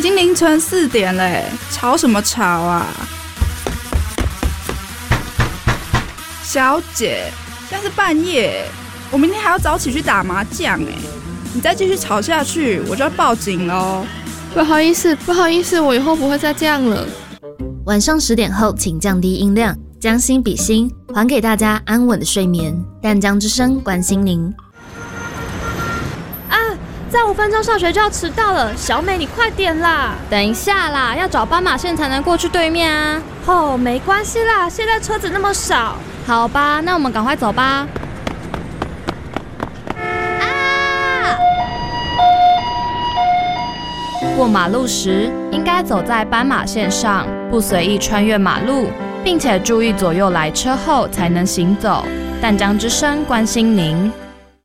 经凌晨4点嘞，吵什么吵啊？小姐，现在是半夜，我明天还要早起去打麻将哎，你再继续吵下去，我就要报警喽。 不好意思，我以后不会再这样了。 晚上10点后，请降低音量，将心比心，还给大家安稳的睡眠。淡江之声关心您。 再5分钟上学就要迟到了，小美你快点啦！ 等一下啦，要找斑马线才能过去对面啊。 哦，没关系啦，现在车子那么少。 好吧，那我们赶快走吧。过马路时，应该走在斑马线上，不随意穿越马路，并且注意左右来车后才能行走。淡江之声关心您。